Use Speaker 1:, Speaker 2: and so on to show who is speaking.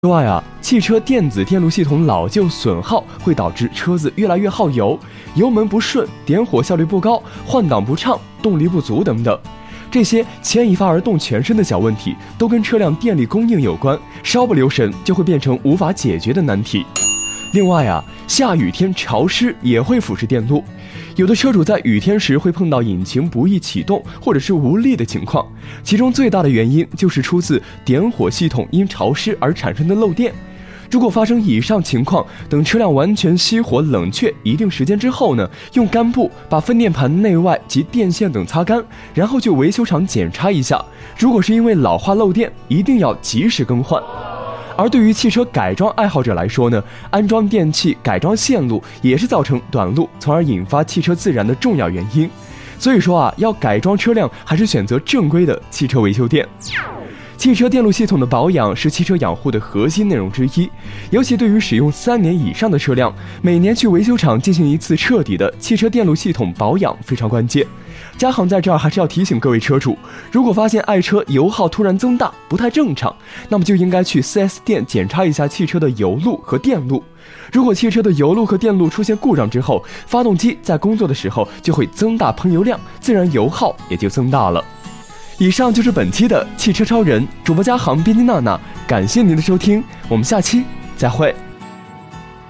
Speaker 1: 另外啊，汽车电子电路系统老旧损耗会导致车子越来越耗油，油门不顺，点火效率不高，换挡不畅，动力不足等等。这些牵一发而动全身的小问题，都跟车辆电力供应有关，稍不留神就会变成无法解决的难题。另外啊，下雨天潮湿也会腐蚀电路，有的车主在雨天时会碰到引擎不易启动或者是无力的情况，其中最大的原因就是出自点火系统因潮湿而产生的漏电。如果发生以上情况，等车辆完全熄火冷却一定时间之后呢，用干布把分电盘内外及电线等擦干，然后去维修厂检查一下，如果是因为老化漏电，一定要及时更换。而对于汽车改装爱好者来说呢，安装电器、改装线路也是造成短路，从而引发汽车自燃的重要原因。所以说啊，要改装车辆还是选择正规的汽车维修店。汽车电路系统的保养是汽车养护的核心内容之一，尤其对于使用3年以上的车辆，每年去维修厂进行一次彻底的汽车电路系统保养非常关键。嘉行在这儿还是要提醒各位车主，如果发现爱车油耗突然增大，不太正常，那么就应该去 4S 店检查一下汽车的油路和电路。如果汽车的油路和电路出现故障之后，发动机在工作的时候就会增大喷油量，自然油耗也就增大了。以上就是本期的汽车超人，主播嘉行，编辑娜娜，感谢您的收听，我们下期再会。